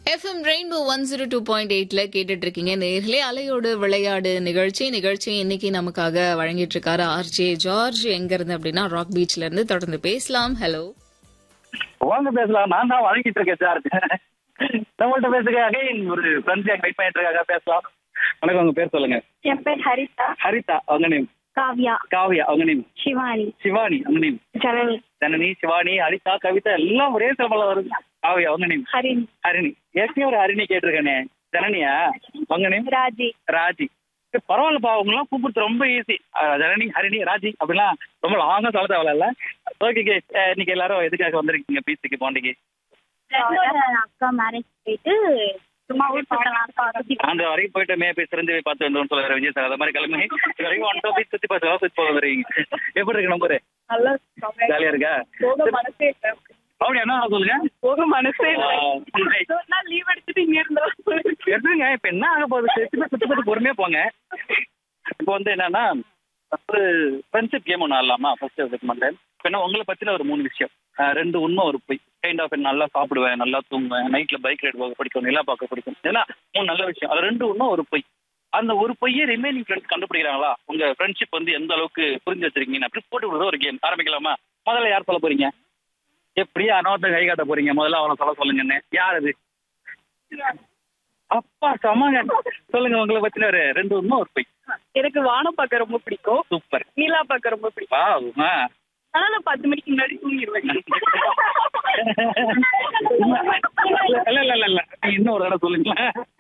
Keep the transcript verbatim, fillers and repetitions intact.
FM rainbow one zero two point எயிட்ல கேட்டுட்டு இருக்கீங்க. நேர்களே அலையோடு விளையாடு நிகழ்ச்சி நிகழ்ச்சி இன்னைக்கு நமக்காக வழங்கிட்டு இருக்காரு ஆர்ஜே ஜார்ஜ். எங்க இருந்து அப்படின்னா ராக் பீச்ல இருந்து. தொடர்ந்து பேசலாம். ஹலோ வாங்க பேசலாம். நான் தான் வழங்கிட்டு இருக்கேன் சார். நம்மள்ட்ட பேசுங்க. அகைன் ஒரு ஃப்ரெண்ட்ஸ் வெயிட் பண்ணிட்டு இருக்காங்க, பேசலாம். வணக்கம், உங்க பேர் சொல்லுங்க. என் பேர் ஹரிதா. ஹரிதா அவங்க நேம். காவ்யா. காவ்யா அவங்க நேம். சிவானி. சிவானி அவங்க நேம். ஜனனி. ஜனனி, சிவானி, ஹரிதா, கவிதா எல்லாம் ஒரே சிலம்பல வருது. காவ்யா அவங்க நேம். ஹரிணி. ஹரிணி. ஏற்கனவே ஒரு ஹரிணி கேட்டிருக்கேனே. ஜனனியா அவங்க நேம். ராஜி. ராஜி. பரவாயில்லப்பா, அவங்க எல்லாம் கூப்பிடுறது ரொம்ப ஈஸி. ஜனனி, ஹரிணி, ராஜி அப்படிலாம் ரொம்ப லாங்கா சொல்ல தேவையில்ல. ஓகே, இன்னைக்கு எல்லாரும் எதுக்காக வந்திருக்கீங்க பீச்சுக்கு, பாண்டிக்கு? அக்கா மேரேஜ் போயிட்டு சும்மா ஊர் சுத்தலாம். அந்த வரைக்கும் போயிட்டு மே போய் சிறந்து போய் பார்த்து வந்தோம்னு சொல்லுற விஜய் சார். அது மாதிரி கிளம்பி இது வரைக்கும் ஒன் டாபிக் சுத்தி பார்த்து சுத்தி போக வந்துருக்கீங்க. எப்படி இருக்கு நம்பரு? நல்லா ஜாலியா இருக்கா? போக மனசே இல்லை. அப்படி என்ன சொல்லுங்க. போக மனசே இல்லை. ஆஹ் ஒரு நாள் லீவ் எடுத்துட்டு இங்க இருந்தோம். எப்படிங்க இப்ப என்ன ஆக போகுது? சுத்தி சுத்தி பார்த்து பொறுமையா போங்க. இப்போ வந்து என்னன்னா ஒரு ஃப்ரெண்ட்ஷிப் கேம் ஒன்று ஆடலாமா? First recommend. இப்போ என்ன உங்களை பத்தின ஒரு மூணு விஷயம், அஹ் ரெண்டு உண்மை ஒரு பொய். கைண்ட் ஆஃப் நல்லா சாப்பிடுவேன், நல்லா தூங்குவேன், நைட்ல பைக் ரைடு போக பிடிக்கும், நிலா பார்க்க பிடிக்கும், இதெல்லாம் மூணு நல்ல விஷயம். அது ரெண்டு உண்மை ஒரு பொய். அந்த ஒரு பொய்யே ரிமைனிங் ஃப்ரெண்ட்ஸ் கண்டுபிடிக்கிறாங்களா உங்க ஃப்ரெண்ட்ஷிப் வந்து எந்த அளவுக்கு புரிஞ்சு வச்சிருக்கீங்க அப்படி போட்டு விடுறது ஒரு கேம். ஆரம்பிக்கலாமா? முதல்ல யார் சொல்ல போறீங்க? எப்படியா அனவத்தை கை காட்ட போறீங்க? முதல்ல அவனை சொல்ல சொல்லுங்கன்னு. யார் அது? அப்பா சமாங்க. சொல்லுங்க, உங்களை பத்தின ஒரு ரெண்டு உண்மை ஒரு பொய். எனக்கு வானம் பார்க்க ரொம்ப பிடிக்கும். சூப்பர். நீலா பார்க்க ரொம்ப பிடிக்கும். வா. ஆனா நான் பத்து மணிக்கு முன்னாடி தூங்கிடுவேன். இல்ல இல்ல இல்ல இல்ல நீங்க இன்னும் ஒரு தடவை சொல்லுங்களேன்.